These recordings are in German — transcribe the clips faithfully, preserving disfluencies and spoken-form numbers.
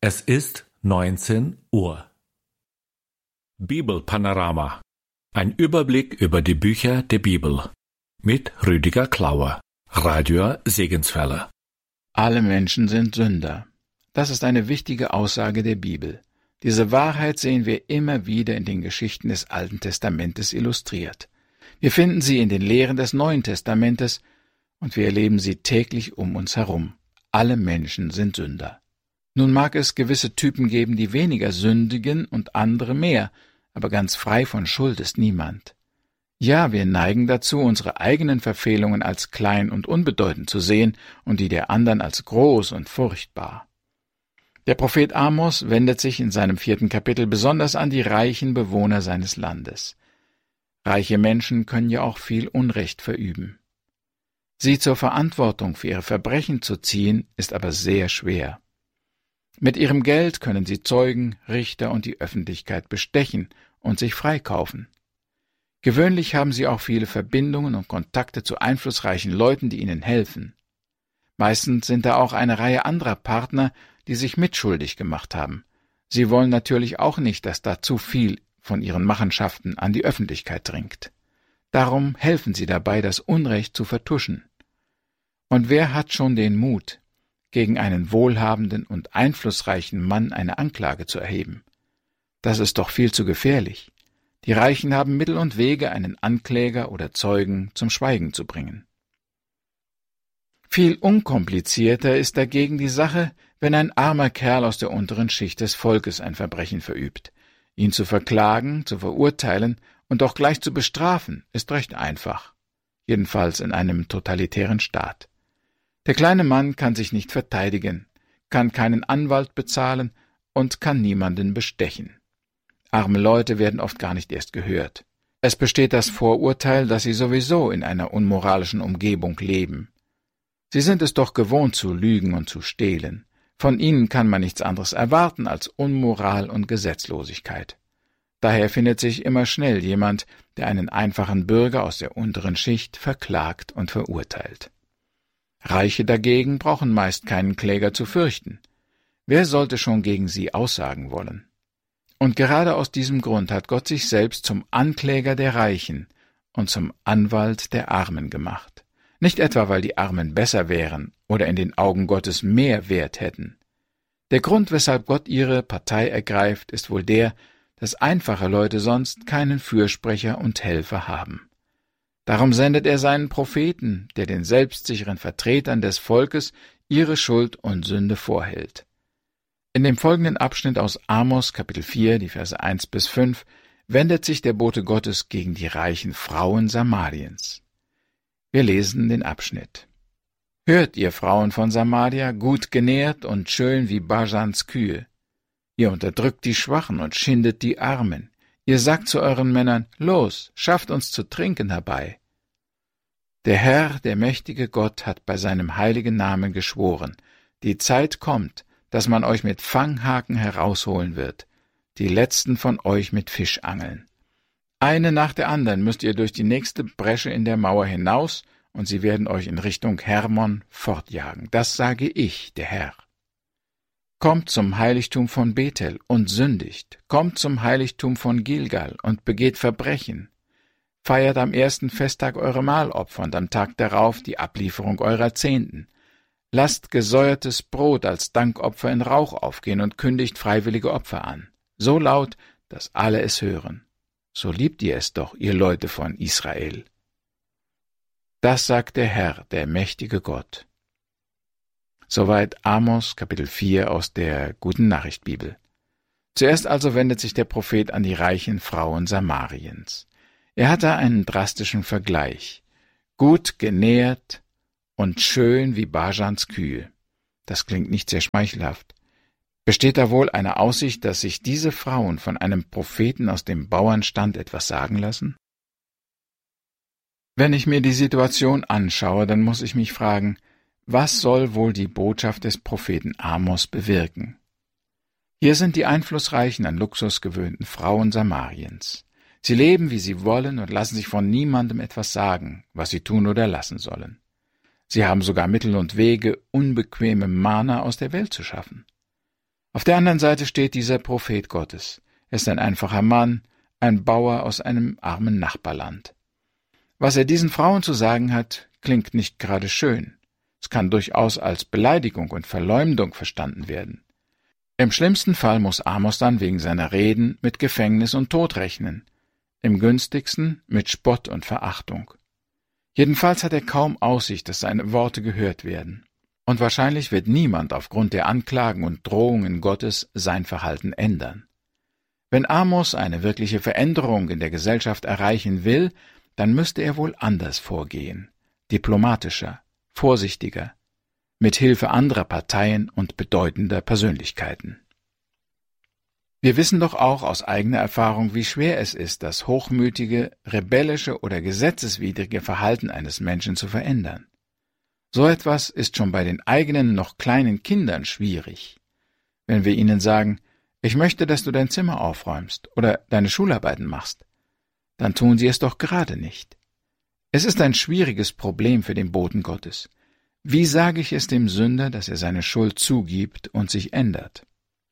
Es ist neunzehn Uhr. Bibelpanorama. Ein Überblick über die Bücher der Bibel. Mit Rüdiger Klauer. Radio Segenswelle. Alle Menschen sind Sünder. Das ist eine wichtige Aussage der Bibel. Diese Wahrheit sehen wir immer wieder in den Geschichten des Alten Testamentes illustriert. Wir finden sie in den Lehren des Neuen Testamentes und wir erleben sie täglich um uns herum. Alle Menschen sind Sünder. Nun mag es gewisse Typen geben, die weniger sündigen und andere mehr, aber ganz frei von Schuld ist niemand. Ja, wir neigen dazu, unsere eigenen Verfehlungen als klein und unbedeutend zu sehen und die der anderen als groß und furchtbar. Der Prophet Amos wendet sich in seinem vierten Kapitel besonders an die reichen Bewohner seines Landes. Reiche Menschen können ja auch viel Unrecht verüben. Sie zur Verantwortung für ihre Verbrechen zu ziehen, ist aber sehr schwer. Mit ihrem Geld können sie Zeugen, Richter und die Öffentlichkeit bestechen und sich freikaufen. Gewöhnlich haben sie auch viele Verbindungen und Kontakte zu einflussreichen Leuten, die ihnen helfen. Meistens sind da auch eine Reihe anderer Partner, die sich mitschuldig gemacht haben. Sie wollen natürlich auch nicht, dass da zu viel von ihren Machenschaften an die Öffentlichkeit dringt. Darum helfen sie dabei, das Unrecht zu vertuschen. Und wer hat schon den Mut, gegen einen wohlhabenden und einflussreichen Mann eine Anklage zu erheben? Das ist doch viel zu gefährlich. Die Reichen haben Mittel und Wege, einen Ankläger oder Zeugen zum Schweigen zu bringen. Viel unkomplizierter ist dagegen die Sache, wenn ein armer Kerl aus der unteren Schicht des Volkes ein Verbrechen verübt. Ihn zu verklagen, zu verurteilen und auch gleich zu bestrafen, ist recht einfach. Jedenfalls in einem totalitären Staat. Der kleine Mann kann sich nicht verteidigen, kann keinen Anwalt bezahlen und kann niemanden bestechen. Arme Leute werden oft gar nicht erst gehört. Es besteht das Vorurteil, dass sie sowieso in einer unmoralischen Umgebung leben. Sie sind es doch gewohnt zu lügen und zu stehlen. Von ihnen kann man nichts anderes erwarten als Unmoral und Gesetzlosigkeit. Daher findet sich immer schnell jemand, der einen einfachen Bürger aus der unteren Schicht verklagt und verurteilt. Reiche dagegen brauchen meist keinen Kläger zu fürchten. Wer sollte schon gegen sie aussagen wollen? Und gerade aus diesem Grund hat Gott sich selbst zum Ankläger der Reichen und zum Anwalt der Armen gemacht. Nicht etwa, weil die Armen besser wären oder in den Augen Gottes mehr Wert hätten. Der Grund, weshalb Gott ihre Partei ergreift, ist wohl der, dass einfache Leute sonst keinen Fürsprecher und Helfer haben. Darum sendet er seinen Propheten, der den selbstsicheren Vertretern des Volkes ihre Schuld und Sünde vorhält. In dem folgenden Abschnitt aus Amos, Kapitel vier, die Verse eins bis fünf, wendet sich der Bote Gottes gegen die reichen Frauen Samariens. Wir lesen den Abschnitt. Hört, ihr Frauen von Samaria, gut genährt und schön wie Bajans Kühe. Ihr unterdrückt die Schwachen und schindet die Armen. Ihr sagt zu euren Männern, los, schafft uns zu trinken herbei. Der Herr, der mächtige Gott, hat bei seinem heiligen Namen geschworen, die Zeit kommt, dass man euch mit Fanghaken herausholen wird, die letzten von euch mit Fischangeln. Eine nach der anderen müsst ihr durch die nächste Bresche in der Mauer hinaus, und sie werden euch in Richtung Hermon fortjagen. Das sage ich, der Herr. Kommt zum Heiligtum von Bethel und sündigt, kommt zum Heiligtum von Gilgal und begeht Verbrechen. Feiert am ersten Festtag eure Mahlopfer und am Tag darauf die Ablieferung eurer Zehnten. Lasst gesäuertes Brot als Dankopfer in Rauch aufgehen und kündigt freiwillige Opfer an, so laut, dass alle es hören. So liebt ihr es doch, ihr Leute von Israel. Das sagt der Herr, der mächtige Gott. Soweit Amos, Kapitel vier aus der Guten Nachricht Bibel. Zuerst also wendet sich der Prophet an die reichen Frauen Samariens. Er hat da einen drastischen Vergleich. Gut genährt und schön wie Bajans Kühe. Das klingt nicht sehr schmeichelhaft. Besteht da wohl eine Aussicht, dass sich diese Frauen von einem Propheten aus dem Bauernstand etwas sagen lassen? Wenn ich mir die Situation anschaue, dann muss ich mich fragen, was soll wohl die Botschaft des Propheten Amos bewirken? Hier sind die einflussreichen, an Luxus gewöhnten Frauen Samariens. Sie leben, wie sie wollen und lassen sich von niemandem etwas sagen, was sie tun oder lassen sollen. Sie haben sogar Mittel und Wege, unbequeme Mana aus der Welt zu schaffen. Auf der anderen Seite steht dieser Prophet Gottes. Er ist ein einfacher Mann, ein Bauer aus einem armen Nachbarland. Was er diesen Frauen zu sagen hat, klingt nicht gerade schön. Es kann durchaus als Beleidigung und Verleumdung verstanden werden. Im schlimmsten Fall muss Amos dann wegen seiner Reden mit Gefängnis und Tod rechnen, im günstigsten mit Spott und Verachtung. Jedenfalls hat er kaum Aussicht, dass seine Worte gehört werden. Und wahrscheinlich wird niemand aufgrund der Anklagen und Drohungen Gottes sein Verhalten ändern. Wenn Amos eine wirkliche Veränderung in der Gesellschaft erreichen will, dann müsste er wohl anders vorgehen, diplomatischer, vorsichtiger, mit Hilfe anderer Parteien und bedeutender Persönlichkeiten. Wir wissen doch auch aus eigener Erfahrung, wie schwer es ist, das hochmütige, rebellische oder gesetzeswidrige Verhalten eines Menschen zu verändern. So etwas ist schon bei den eigenen, noch kleinen Kindern schwierig. Wenn wir ihnen sagen, ich möchte, dass du dein Zimmer aufräumst oder deine Schularbeiten machst, dann tun sie es doch gerade nicht. Es ist ein schwieriges Problem für den Boten Gottes. Wie sage ich es dem Sünder, dass er seine Schuld zugibt und sich ändert?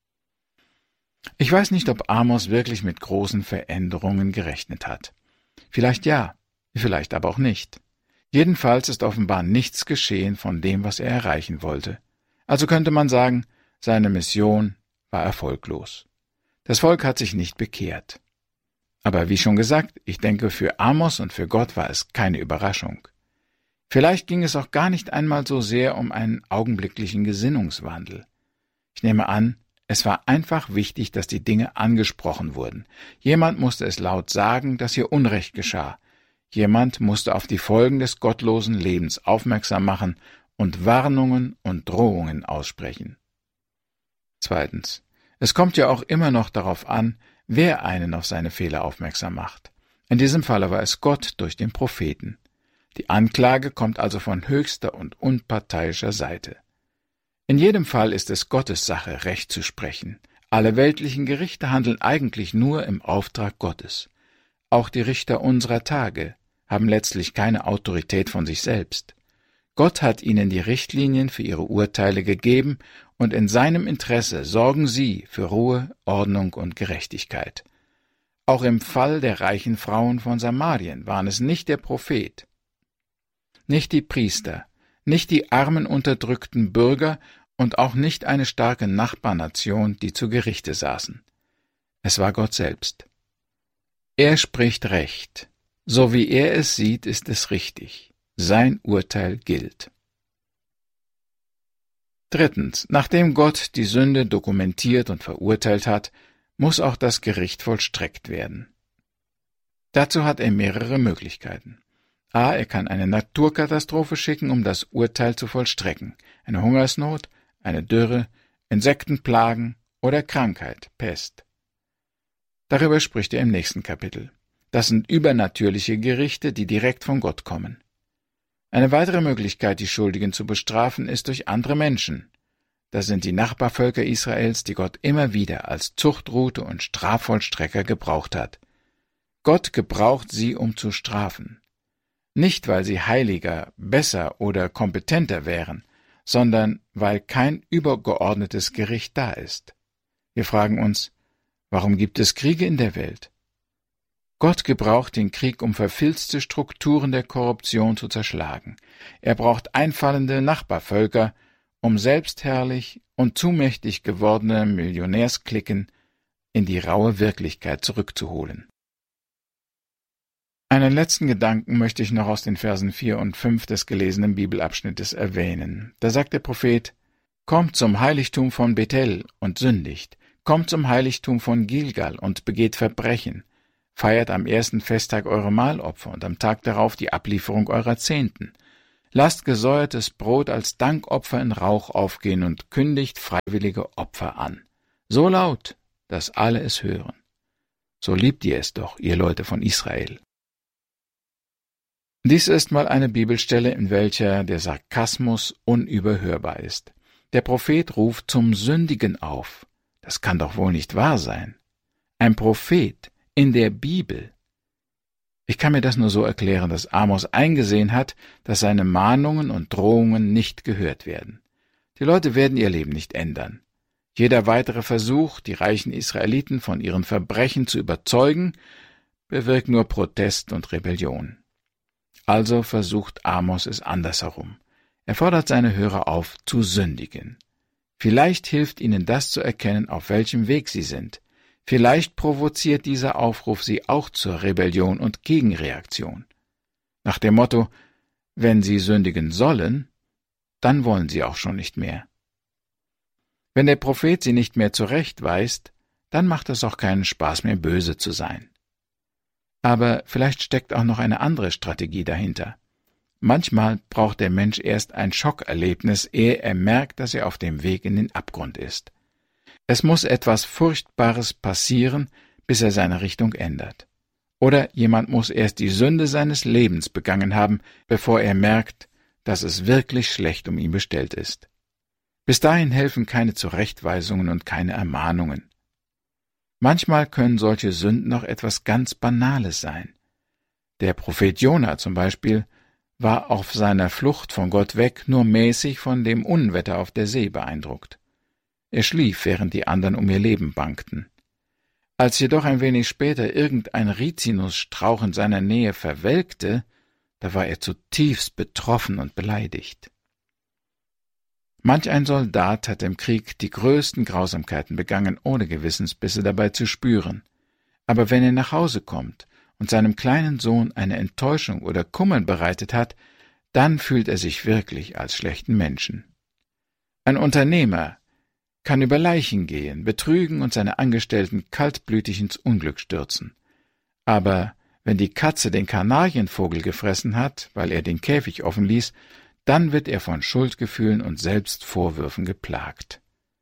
Ich weiß nicht, ob Amos wirklich mit großen Veränderungen gerechnet hat. Vielleicht ja, vielleicht aber auch nicht. Jedenfalls ist offenbar nichts geschehen von dem, was er erreichen wollte. Also könnte man sagen, seine Mission war erfolglos. Das Volk hat sich nicht bekehrt. Aber wie schon gesagt, ich denke, für Amos und für Gott war es keine Überraschung. Vielleicht ging es auch gar nicht einmal so sehr um einen augenblicklichen Gesinnungswandel. Ich nehme an, es war einfach wichtig, dass die Dinge angesprochen wurden. Jemand musste es laut sagen, dass hier Unrecht geschah. Jemand musste auf die Folgen des gottlosen Lebens aufmerksam machen und Warnungen und Drohungen aussprechen. Zweitens. Es kommt ja auch immer noch darauf an, wer einen auf seine Fehler aufmerksam macht. In diesem Falle war es Gott durch den Propheten. Die Anklage kommt also von höchster und unparteiischer Seite. In jedem Fall ist es Gottes Sache, Recht zu sprechen. Alle weltlichen Gerichte handeln eigentlich nur im Auftrag Gottes. Auch die Richter unserer Tage haben letztlich keine Autorität von sich selbst. Gott hat ihnen die Richtlinien für ihre Urteile gegeben, und in seinem Interesse sorgen sie für Ruhe, Ordnung und Gerechtigkeit. Auch im Fall der reichen Frauen von Samarien waren es nicht der Prophet, nicht die Priester, nicht die armen unterdrückten Bürger und auch nicht eine starke Nachbarnation, die zu Gerichte saßen. Es war Gott selbst. Er spricht Recht. So wie er es sieht, ist es richtig. Sein Urteil gilt. Drittens. Nachdem Gott die Sünde dokumentiert und verurteilt hat, muss auch das Gericht vollstreckt werden. Dazu hat er mehrere Möglichkeiten. A. Er kann eine Naturkatastrophe schicken, um das Urteil zu vollstrecken. Eine Hungersnot, eine Dürre, Insektenplagen oder Krankheit, Pest. Darüber spricht er im nächsten Kapitel. Das sind übernatürliche Gerichte, die direkt von Gott kommen. Eine weitere Möglichkeit, die Schuldigen zu bestrafen, ist durch andere Menschen. Das sind die Nachbarvölker Israels, die Gott immer wieder als Zuchtrute und Strafvollstrecker gebraucht hat. Gott gebraucht sie, um zu strafen. Nicht, weil sie heiliger, besser oder kompetenter wären, sondern weil kein übergeordnetes Gericht da ist. Wir fragen uns, warum gibt es Kriege in der Welt? Gott gebraucht den Krieg, um verfilzte Strukturen der Korruption zu zerschlagen. Er braucht einfallende Nachbarvölker, um selbstherrlich und zu mächtig gewordene Millionärsklicken in die raue Wirklichkeit zurückzuholen. Einen letzten Gedanken möchte ich noch aus den Versen vier und fünf des gelesenen Bibelabschnittes erwähnen. Da sagt der Prophet: Kommt zum Heiligtum von Bethel und sündigt, kommt zum Heiligtum von Gilgal und begeht Verbrechen, feiert am ersten Festtag eure Mahlopfer und am Tag darauf die Ablieferung eurer Zehnten. Lasst gesäuertes Brot als Dankopfer in Rauch aufgehen und kündigt freiwillige Opfer an. So laut, dass alle es hören. So liebt ihr es doch, ihr Leute von Israel. Dies ist mal eine Bibelstelle, in welcher der Sarkasmus unüberhörbar ist. Der Prophet ruft zum Sündigen auf. Das kann doch wohl nicht wahr sein. Ein Prophet in der Bibel. Ich kann mir das nur so erklären, dass Amos eingesehen hat, dass seine Mahnungen und Drohungen nicht gehört werden. Die Leute werden ihr Leben nicht ändern. Jeder weitere Versuch, die reichen Israeliten von ihren Verbrechen zu überzeugen, bewirkt nur Protest und Rebellion. Also versucht Amos es andersherum. Er fordert seine Hörer auf, zu sündigen. Vielleicht hilft ihnen das zu erkennen, auf welchem Weg sie sind. Vielleicht provoziert dieser Aufruf sie auch zur Rebellion und Gegenreaktion. Nach dem Motto, wenn sie sündigen sollen, dann wollen sie auch schon nicht mehr. Wenn der Prophet sie nicht mehr zurechtweist, dann macht es auch keinen Spaß mehr, böse zu sein. Aber vielleicht steckt auch noch eine andere Strategie dahinter. Manchmal braucht der Mensch erst ein Schockerlebnis, ehe er merkt, dass er auf dem Weg in den Abgrund ist. Es muss etwas Furchtbares passieren, bis er seine Richtung ändert. Oder jemand muss erst die Sünde seines Lebens begangen haben, bevor er merkt, dass es wirklich schlecht um ihn bestellt ist. Bis dahin helfen keine Zurechtweisungen und keine Ermahnungen. Manchmal können solche Sünden noch etwas ganz Banales sein. Der Prophet Jona zum Beispiel war auf seiner Flucht von Gott weg nur mäßig von dem Unwetter auf der See beeindruckt. Er schlief, während die anderen um ihr Leben bangten. Als jedoch ein wenig später irgendein Rizinusstrauch in seiner Nähe verwelkte, da war er zutiefst betroffen und beleidigt. Manch ein Soldat hat im Krieg die größten Grausamkeiten begangen, ohne Gewissensbisse dabei zu spüren. Aber wenn er nach Hause kommt und seinem kleinen Sohn eine Enttäuschung oder Kummer bereitet hat, dann fühlt er sich wirklich als schlechten Menschen. Ein Unternehmer kann über Leichen gehen, betrügen und seine Angestellten kaltblütig ins Unglück stürzen. Aber wenn die Katze den Kanarienvogel gefressen hat, weil er den Käfig offen ließ, dann wird er von Schuldgefühlen und Selbstvorwürfen geplagt.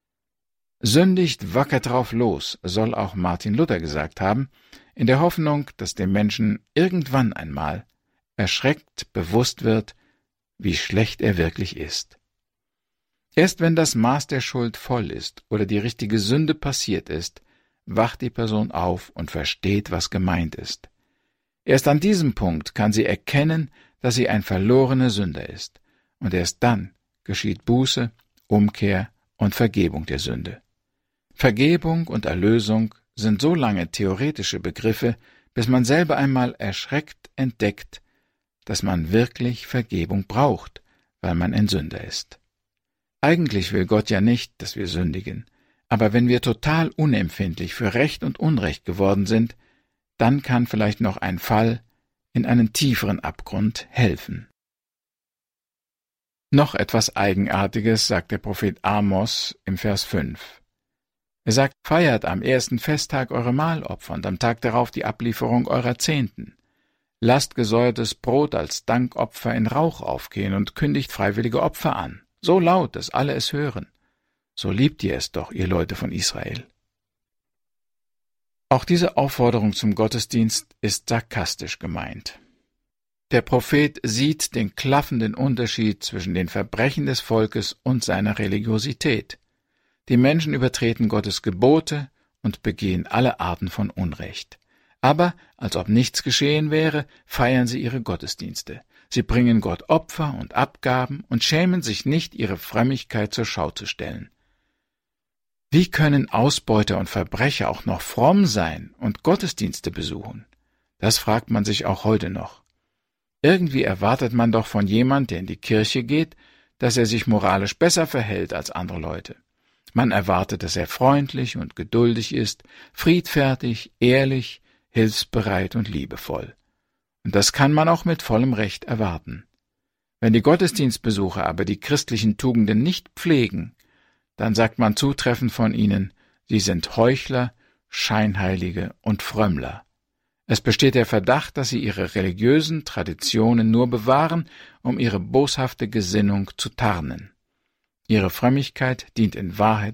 Sündigt wacker drauf los, soll auch Martin Luther gesagt haben, in der Hoffnung, dass dem Menschen irgendwann einmal erschreckt bewusst wird, wie schlecht er wirklich ist. Erst wenn das Maß der Schuld voll ist oder die richtige Sünde passiert ist, wacht die Person auf und versteht, was gemeint ist. Erst an diesem Punkt kann sie erkennen, dass sie ein verlorener Sünder ist, und erst dann geschieht Buße, Umkehr und Vergebung der Sünde. Vergebung und Erlösung sind so lange theoretische Begriffe, bis man selber einmal erschreckt entdeckt, dass man wirklich Vergebung braucht, weil man ein Sünder ist. Eigentlich will Gott ja nicht, dass wir sündigen, aber wenn wir total unempfindlich für Recht und Unrecht geworden sind, dann kann vielleicht noch ein Fall in einen tieferen Abgrund helfen. Noch etwas Eigenartiges sagt der Prophet Amos im Vers fünf. Er sagt, feiert am ersten Festtag eure Mahlopfer und am Tag darauf die Ablieferung eurer Zehnten. Lasst gesäuertes Brot als Dankopfer in Rauch aufgehen und kündigt freiwillige Opfer an, so laut, dass alle es hören. So liebt ihr es doch, ihr Leute von Israel. Auch diese Aufforderung zum Gottesdienst ist sarkastisch gemeint. Der Prophet sieht den klaffenden Unterschied zwischen den Verbrechen des Volkes und seiner Religiosität. Die Menschen übertreten Gottes Gebote und begehen alle Arten von Unrecht. Aber, als ob nichts geschehen wäre, feiern sie ihre Gottesdienste. Sie bringen Gott Opfer und Abgaben und schämen sich nicht, ihre Frömmigkeit zur Schau zu stellen. Wie können Ausbeuter und Verbrecher auch noch fromm sein und Gottesdienste besuchen? Das fragt man sich auch heute noch. Irgendwie erwartet man doch von jemand, der in die Kirche geht, dass er sich moralisch besser verhält als andere Leute. Man erwartet, dass er freundlich und geduldig ist, friedfertig, ehrlich, hilfsbereit und liebevoll. Und das kann man auch mit vollem Recht erwarten. Wenn die Gottesdienstbesucher aber die christlichen Tugenden nicht pflegen, dann sagt man zutreffend von ihnen, sie sind Heuchler, Scheinheilige und Frömmler. Es besteht der Verdacht, dass sie ihre religiösen Traditionen nur bewahren, um ihre boshafte Gesinnung zu tarnen. Ihre Frömmigkeit dient in Wahrheit